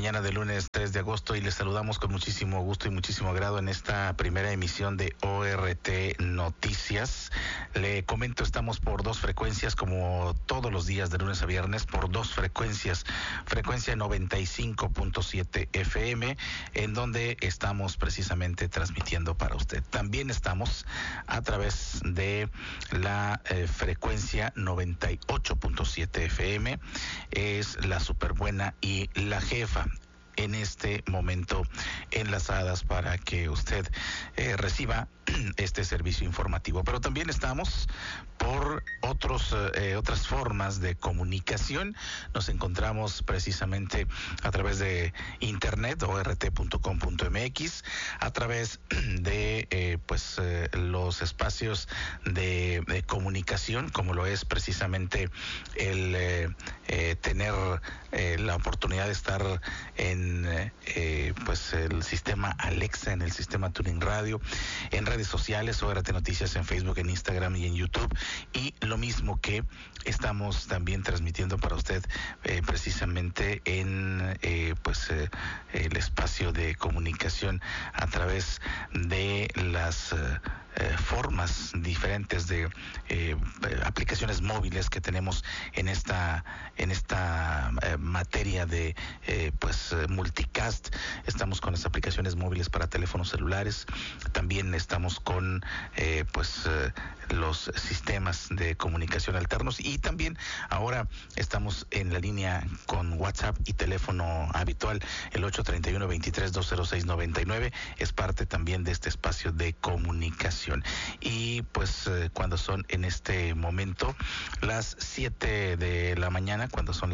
mañana de lunes 3 de agosto y les saludamos con muchísimo gusto y muchísimo agrado en esta primera emisión de ORT Noticias. Le comento, estamos por dos frecuencias como todos los días de lunes a viernes, por dos frecuencias. Frecuencia 95.7 FM, en donde estamos precisamente transmitiendo para usted. También estamos a través de la frecuencia 98.7 FM, es la Superbuena y la Jefa, en este momento enlazadas para que usted reciba este servicio informativo. Pero también estamos por otras formas de comunicación. Nos encontramos precisamente a través de internet, ort.com.mx, a través de los espacios de comunicación, como lo es precisamente el tener la oportunidad de estar en el sistema Alexa, en el sistema Tuning Radio, en redes sociales, ORT Noticias en Facebook, en Instagram y en YouTube, y lo mismo que estamos también transmitiendo para usted precisamente en el espacio de comunicación a través de las formas diferentes de aplicaciones móviles que tenemos en esta materia de multicast. Estamos con las aplicaciones móviles para teléfonos celulares, también estamos con los sistemas de comunicación alternos, y también ahora estamos en la línea con WhatsApp y teléfono habitual, el 831-23-206-99, es parte también de este espacio de comunicación. Y cuando son en este momento las 7 de la mañana,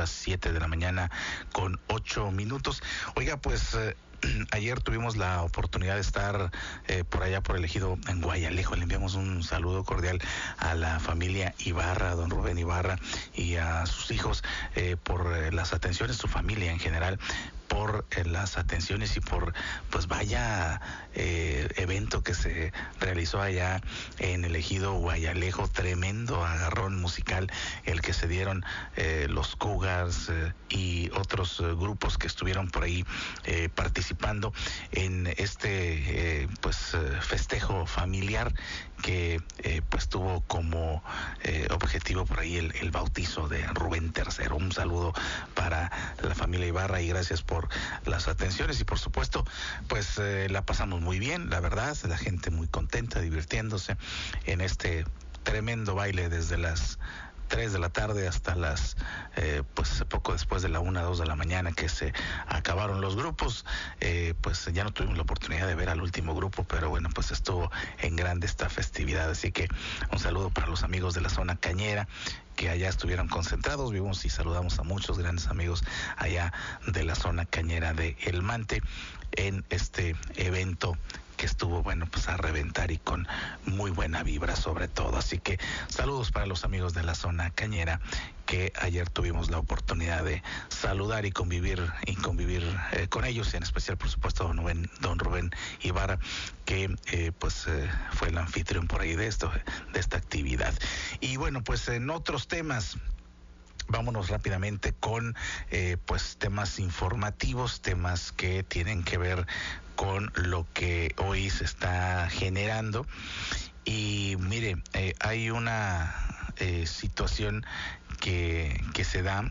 con 8 minutos. Oiga, ayer tuvimos la oportunidad de estar por allá por el ejido en Guayalejo. Le enviamos un saludo cordial a la familia Ibarra, a don Rubén Ibarra y a sus hijos por las atenciones, su familia en general, por las atenciones y por vaya evento que se realizó allá en el ejido Guayalejo. Tremendo agarrón musical el que se dieron los Cougars y otros grupos que estuvieron por ahí participando en este festejo familiar que tuvo como objetivo por ahí el bautizo de Rubén III. Un saludo para la familia Ibarra y gracias por las atenciones, y por supuesto la pasamos muy bien, la verdad, la gente muy contenta, divirtiéndose en este tremendo baile desde las 3 de la tarde hasta las poco después de la 1, 2 de la mañana que se acabaron los grupos. Ya no tuvimos la oportunidad de ver al último grupo, pero bueno, estuvo en grande esta festividad, así que un saludo para los amigos de la zona cañera que allá estuvieron concentrados. Vimos y saludamos a muchos grandes amigos allá de la zona cañera de El Mante en este evento que estuvo a reventar y con muy buena vibra sobre todo. Así que saludos para los amigos de la zona cañera que ayer tuvimos la oportunidad de saludar y convivir con ellos, en especial por supuesto don Rubén Ibarra, que fue el anfitrión por ahí de esta actividad. Y bueno, en otros temas, vámonos rápidamente con temas informativos, temas que tienen que ver con lo que hoy se está generando. Y mire, hay una situación que se da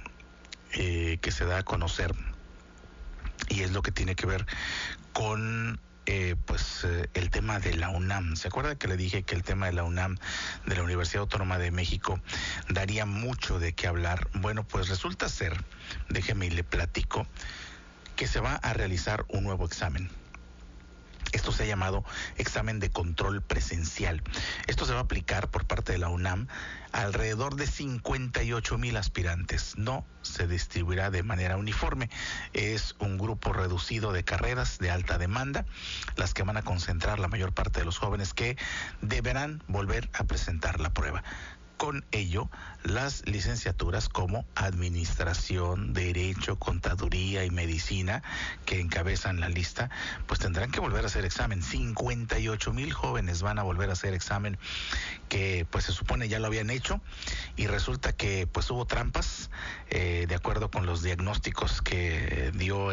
a conocer, y es lo que tiene que ver con el tema de la UNAM. ¿Se acuerda que le dije que el tema de la UNAM, de la Universidad Autónoma de México, daría mucho de qué hablar? Bueno, resulta ser, déjeme y le platico, que se va a realizar un nuevo examen. Esto se ha llamado examen de control presencial. Esto se va a aplicar por parte de la UNAM a alrededor de 58,000 aspirantes. No se distribuirá de manera uniforme. Es un grupo reducido de carreras de alta demanda, las que van a concentrar la mayor parte de los jóvenes que deberán volver a presentar la prueba. con ello, las licenciaturas como Administración, Derecho, Contaduría y Medicina, que encabezan la lista, pues tendrán que volver a hacer examen. 58,000 jóvenes van a volver a hacer examen, que pues se supone ya lo habían hecho, y resulta que pues hubo trampas, de acuerdo con los diagnósticos que dio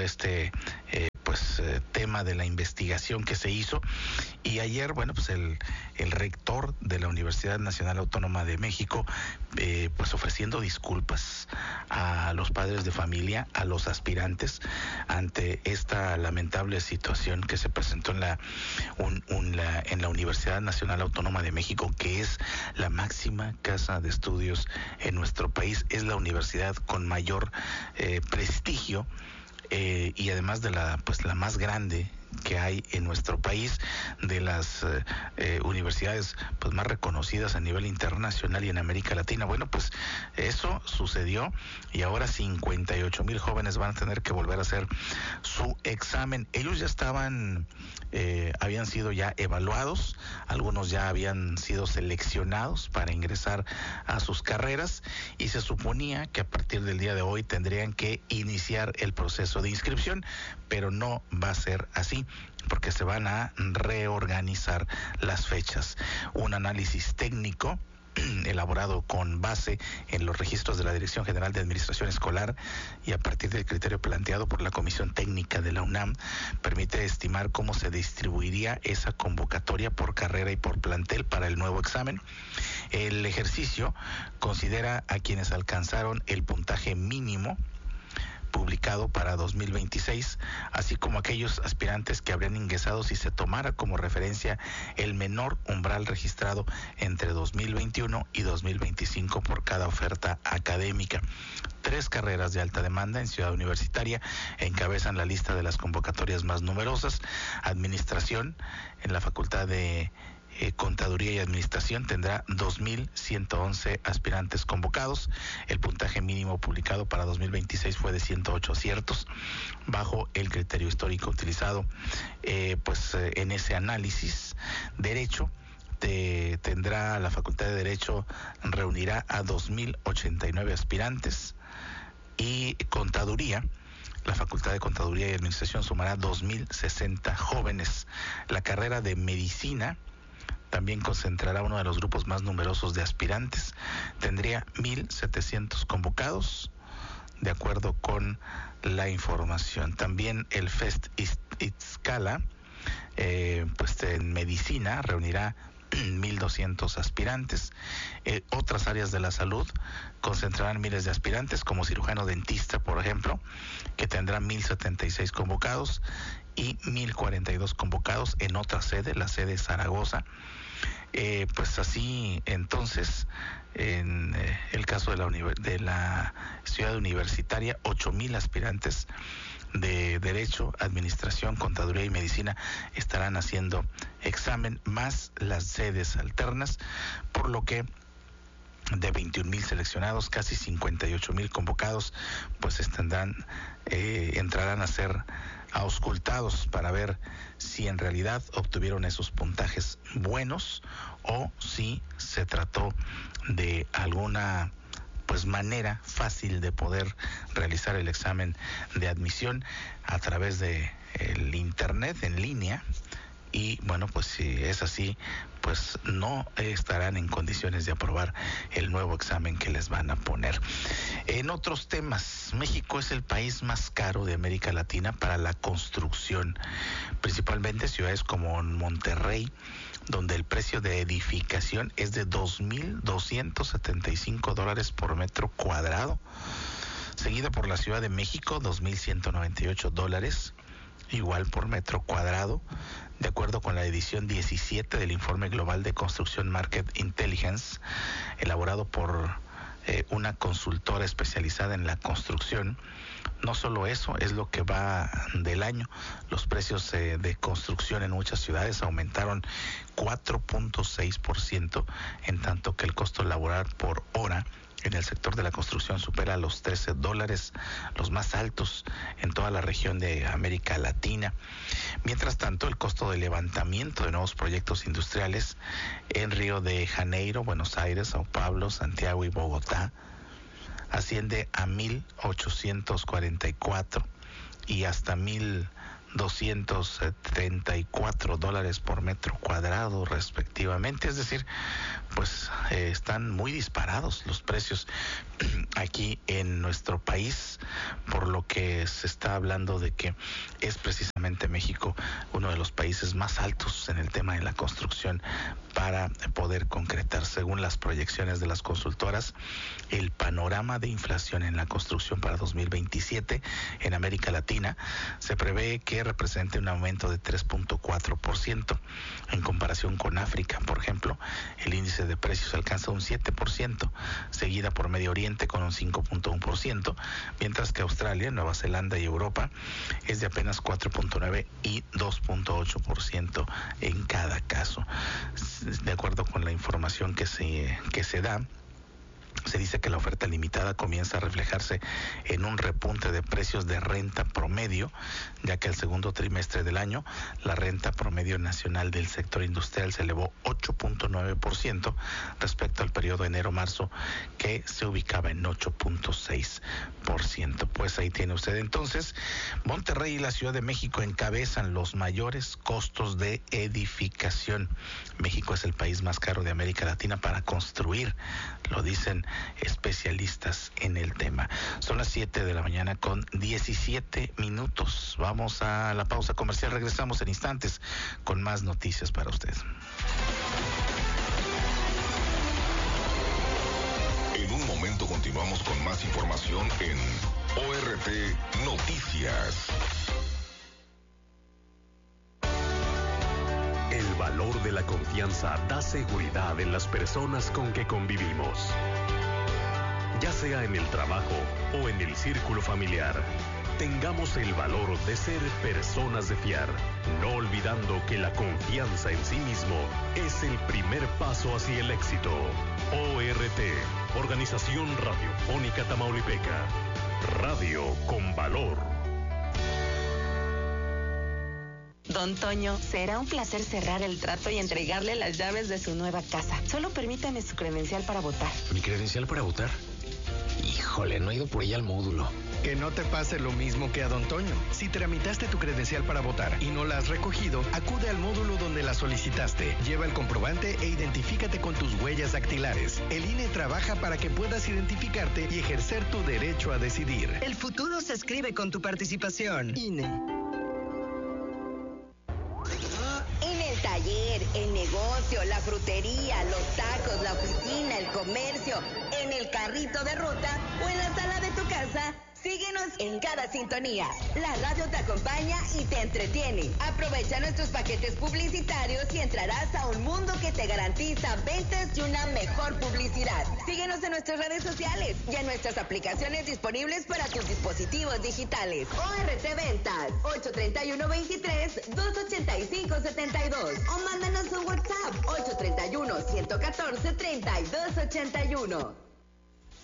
tema de la investigación que se hizo. Y ayer, bueno, pues el rector de la Universidad Nacional Autónoma de México, pues ofreciendo disculpas a los padres de familia, a los aspirantes, ante esta lamentable situación que se presentó en la Universidad Nacional Autónoma de México, que es la máxima casa de estudios en nuestro país, es la universidad con mayor prestigio, y además de la más grande que hay en nuestro país, de las universidades pues más reconocidas a nivel internacional y en América Latina. Bueno, pues eso sucedió, y ahora 58,000 jóvenes van a tener que volver a hacer su examen. Ellos ya habían sido ya evaluados, algunos ya habían sido seleccionados para ingresar a sus carreras, y se suponía que a partir del día de hoy tendrían que iniciar el proceso de inscripción, pero no va a ser así, porque se van a reorganizar las fechas. Un análisis técnico elaborado con base en los registros de la Dirección General de Administración Escolar y a partir del criterio planteado por la Comisión Técnica de la UNAM, permite estimar cómo se distribuiría esa convocatoria por carrera y por plantel para el nuevo examen. El ejercicio considera a quienes alcanzaron el puntaje mínimo publicado para 2026, así como aquellos aspirantes que habrían ingresado si se tomara como referencia el menor umbral registrado entre 2021 y 2025 por cada oferta académica. 3 carreras de alta demanda en Ciudad Universitaria encabezan la lista de las convocatorias más numerosas. Administración, en la Facultad de Contaduría y Administración, tendrá 2,111 aspirantes convocados. El puntaje mínimo publicado para 2026 fue de 108 aciertos, bajo el criterio histórico utilizado en ese análisis. Derecho, tendrá la Facultad de Derecho, reunirá a 2,089 aspirantes, y Contaduría, la Facultad de Contaduría y Administración, sumará 2,060 jóvenes. La carrera de Medicina también concentrará uno de los grupos más numerosos de aspirantes. Tendría 1,700 convocados, de acuerdo con la información. También el FEST Iztacala, en Medicina, reunirá 1,200 aspirantes. Otras áreas de la salud concentrarán miles de aspirantes, como cirujano dentista, por ejemplo, que tendrán 1,076 convocados y 1,042 convocados en otra sede, la sede Zaragoza. Así, entonces, en el caso de la Ciudad Universitaria, 8,000 aspirantes de Derecho, Administración, Contaduría y Medicina estarán haciendo examen, más las sedes alternas, por lo que de 21,000 seleccionados, casi 58,000 convocados, pues entrarán a ser auscultados para ver si en realidad obtuvieron esos puntajes buenos o si se trató de alguna manera fácil de poder realizar el examen de admisión a través de el internet en línea. Y bueno, pues si es así, pues no estarán en condiciones de aprobar el nuevo examen que les van a poner. En otros temas, México es el país más caro de América Latina para la construcción, principalmente ciudades como Monterrey, donde el precio de edificación es de $2,275 por metro cuadrado, seguida por la Ciudad de México, $2,198, igual por metro cuadrado, de acuerdo con la edición 17 del Informe Global de Construction Market Intelligence, elaborado por una consultora especializada en la construcción. No solo eso, es lo que va del año. Los precios de construcción en muchas ciudades aumentaron 4.6%, en tanto que el costo laboral por hora en el sector de la construcción supera los $13, los más altos en toda la región de América Latina. Mientras tanto, el costo de levantamiento de nuevos proyectos industriales en Río de Janeiro, Buenos Aires, Sao Paulo, Santiago y Bogotá asciende a 1.844 y hasta $1.234 por metro cuadrado respectivamente. Es decir, pues están muy disparados los precios aquí en nuestro país, por lo que se está hablando de que es precisamente México uno de los países más altos en el tema de la construcción para poder concretar. Según las proyecciones de las consultoras, el panorama de inflación en la construcción para 2027 en América Latina se prevé que represente un aumento de 3.4%. En comparación con África, por ejemplo, el índice de precios alcanza un 7%, seguida por Medio Oriente con un 5.1%, mientras que Australia, Nueva Zelanda y Europa es de apenas 4.9 y 2.8% en cada caso. De acuerdo con la información que se da, se dice que la oferta limitada comienza a reflejarse en un repunte de precios de renta promedio, ya que el segundo trimestre del año la renta promedio nacional del sector industrial se elevó 8.9% respecto al periodo enero-marzo, que se ubicaba en 8.6%. Pues ahí tiene usted. Entonces, Monterrey y la Ciudad de México encabezan los mayores costos de edificación. México es el país más caro de América Latina para construir, lo dicen especialistas en el tema. Son las 7 de la mañana con 17 minutos. Vamos a la pausa comercial. Regresamos en instantes con más noticias para usted. En un momento continuamos con más información en ORT Noticias. El valor de la confianza da seguridad en las personas con que convivimos, ya sea en el trabajo o en el círculo familiar. Tengamos el valor de ser personas de fiar, no olvidando que la confianza en sí mismo es el primer paso hacia el éxito. ORT, Organización Radiofónica Tamaulipeca. Radio con valor. Don Toño, será un placer cerrar el trato y entregarle las llaves de su nueva casa. Solo permítame su credencial para votar. ¿Mi credencial para votar? Híjole, no he ido por ella al módulo. Que no te pase lo mismo que a Don Toño. Si tramitaste tu credencial para votar y no la has recogido, acude al módulo donde la solicitaste. Lleva el comprobante e identifícate con tus huellas dactilares. El INE trabaja para que puedas identificarte y ejercer tu derecho a decidir. El futuro se escribe con tu participación. INE. En el taller, el negocio, la frutería, los tacos, la oficina, el comercio, en el carrito de ruta o en la sala de tu casa, síguenos en cada sintonía. La radio te acompaña y te entretiene. Aprovecha nuestros paquetes publicitarios y entrarás a un mundo que te garantiza ventas y una mejor publicidad. Síguenos en nuestras redes sociales y en nuestras aplicaciones disponibles para tus dispositivos digitales. ORT Ventas, 831-23-285-72. O mándanos un WhatsApp, 831-114-3281.